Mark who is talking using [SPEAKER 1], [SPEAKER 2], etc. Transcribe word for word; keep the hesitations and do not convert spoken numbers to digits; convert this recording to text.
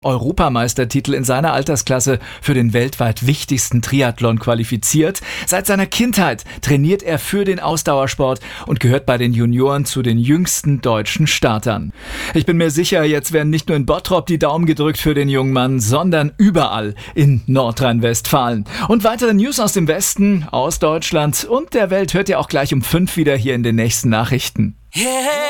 [SPEAKER 1] Europameistertitel in seiner Altersklasse für den weltweit wichtigsten Triathlon qualifiziert. Seit seiner Kindheit trainiert er für den Ausdauersport und gehört bei den Junioren zu den jüngsten deutschen Startern. Ich bin mir sicher, jetzt werden nicht nur in Bottrop die Daumen gedrückt für den jungen Mann, sondern überall in Nordrhein-Westfalen. Und weitere News aus dem Westen, aus Deutschland und der Welt hört ihr auch gleich um fünf wieder hier in den nächsten Nachrichten.
[SPEAKER 2] Yeah.